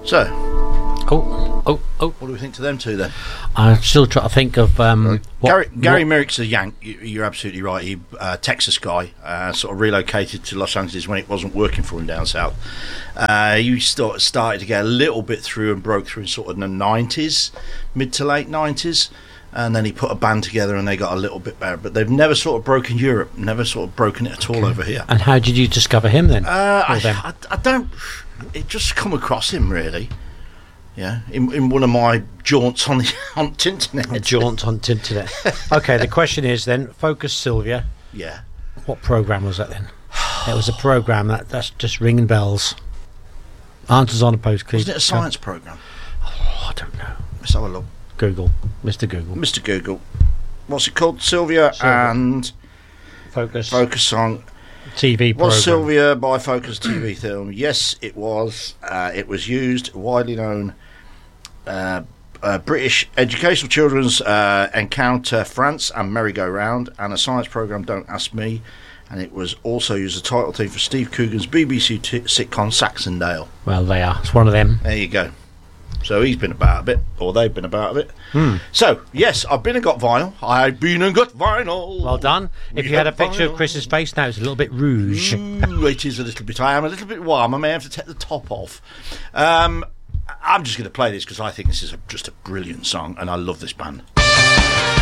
So, Oh. what do we think to them two then? I'm still trying to think of Gary Merrick's a Yank. You're absolutely right. He Texas guy, sort of relocated to Los Angeles when it wasn't working for him down south. He started to get a little bit through and broke through in sort of the 90s, mid to late 90s. And then he put a band together and they got a little bit better. But they've never sort of broken Europe, never sort of broken it at all over here. And how did you discover him then? I don't... It just come across him, really. Yeah, in one of my jaunts on Tinternet. Jaunt on Tinternet. Okay, the question is then, Focus Sylvia. Yeah. What programme was that then? It was a programme that's just ringing bells. Answers on a postcard. Wasn't it a science programme? Oh, I don't know. Let's have a look. Google. Mr. Google. Mr. Google. What's it called? Sylvia. And Focus on TV programme. Was Sylvia by Focus TV film? Yes, it was. It was used, widely known British educational children's Encounter France and Merry-Go-Round, and a science programme, Don't Ask Me, and it was also used as a title theme for Steve Coogan's BBC sitcom Saxondale. Well, they are. It's one of them. There you go. So he's been about a bit, or they've been about a bit. So, yes, I've been and got vinyl. I've been and got vinyl. Well done. If you had a picture of Chris's face now, it's a little bit rouge. Ooh, it is a little bit. I am a little bit warm. I may have to take the top off. I'm just going to play this because I think this is just a brilliant song, and I love this band.